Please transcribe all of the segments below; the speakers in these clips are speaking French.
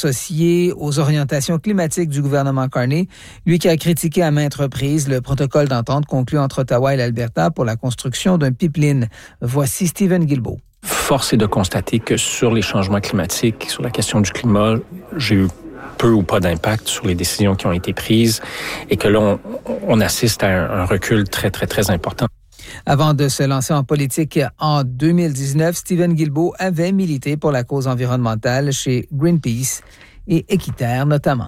associé aux orientations climatiques du gouvernement Carney, lui qui a critiqué à maintes reprises le protocole d'entente conclu entre Ottawa et l'Alberta pour la construction d'un pipeline. Voici Stephen Guilbeault. Force est de constater que sur les changements climatiques, sur la question du climat, j'ai eu peu ou pas d'impact sur les décisions qui ont été prises et que là, on assiste à un recul très, très, très important. Avant de se lancer en politique en 2019, Stephen Guilbeault avait milité pour la cause environnementale chez Greenpeace et Équiterre notamment.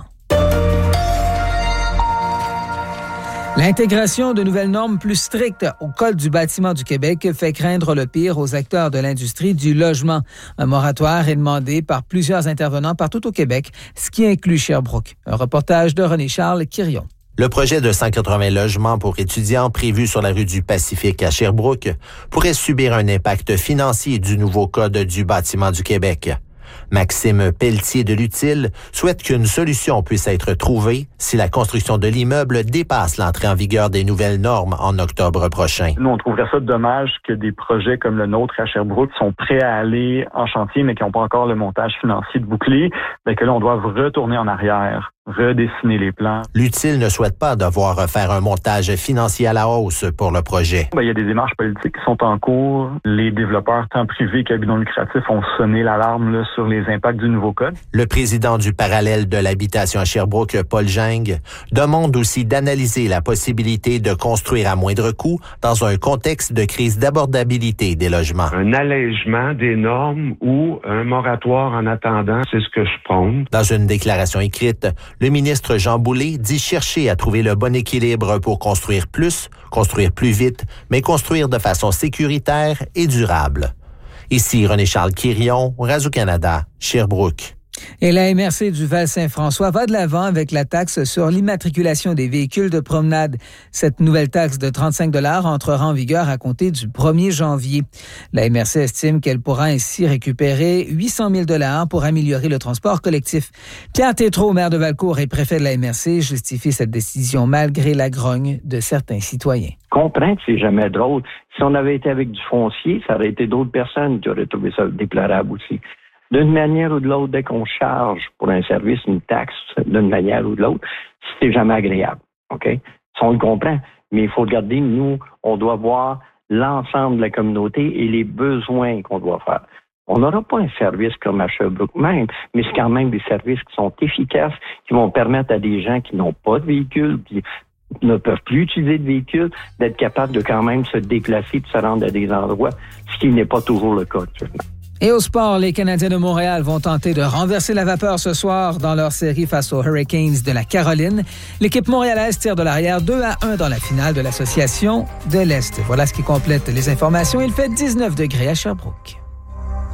L'intégration de nouvelles normes plus strictes au Code du bâtiment du Québec fait craindre le pire aux acteurs de l'industrie du logement. Un moratoire est demandé par plusieurs intervenants partout au Québec, ce qui inclut Sherbrooke. Un reportage de René-Charles Quirion. Le projet de 180 logements pour étudiants prévu sur la rue du Pacifique à Sherbrooke pourrait subir un impact financier du nouveau Code du bâtiment du Québec. Maxime Pelletier de l'Utile souhaite qu'une solution puisse être trouvée si la construction de l'immeuble dépasse l'entrée en vigueur des nouvelles normes en octobre prochain. Nous, on trouverait ça dommage que des projets comme le nôtre à Sherbrooke sont prêts à aller en chantier, mais qui n'ont pas encore le montage financier de boucler, mais que là, on doit retourner en arrière, redessiner les plans. L'Utile ne souhaite pas devoir faire un montage financier à la hausse pour le projet. Il y a des démarches politiques qui sont en cours. Les développeurs, tant privés qu'à but non lucratif, ont sonné l'alarme sur les impacts du nouveau code. Le président du parallèle de l'habitation à Sherbrooke, Paul Geng, demande aussi d'analyser la possibilité de construire à moindre coût dans un contexte de crise d'abordabilité des logements. Un allègement des normes ou un moratoire en attendant, c'est ce que je prône. Dans une déclaration écrite, le ministre Jean Boulet dit chercher à trouver le bon équilibre pour construire plus vite, mais construire de façon sécuritaire et durable. Ici René-Charles Quirion, Radio-Canada, Sherbrooke. Et la MRC du Val-Saint-François va de l'avant avec la taxe sur l'immatriculation des véhicules de promenade. Cette nouvelle taxe de 35 $ entrera en vigueur à compter du 1er janvier. La MRC estime qu'elle pourra ainsi récupérer 800 000 $ pour améliorer le transport collectif. Pierre Tétrault, maire de Valcourt et préfet de la MRC, justifie cette décision malgré la grogne de certains citoyens. Comprends que c'est jamais drôle. Si on avait été avec du foncier, ça aurait été d'autres personnes qui auraient trouvé ça déplorable aussi. D'une manière ou de l'autre, dès qu'on charge pour un service une taxe d'une manière ou de l'autre, c'est jamais agréable. OK? Ça, on le comprend. Mais il faut regarder, nous, on doit voir l'ensemble de la communauté et les besoins qu'on doit faire. On n'aura pas un service comme à Sherbrooke même, mais c'est quand même des services qui sont efficaces, qui vont permettre à des gens qui n'ont pas de véhicule, qui ne peuvent plus utiliser de véhicule, d'être capables de quand même se déplacer, de se rendre à des endroits, ce qui n'est pas toujours le cas actuellement. Et au sport, les Canadiens de Montréal vont tenter de renverser la vapeur ce soir dans leur série face aux Hurricanes de la Caroline. L'équipe montréalaise tire de l'arrière 2-1 dans la finale de l'Association de l'Est. Voilà ce qui complète les informations. Il fait 19 degrés à Sherbrooke.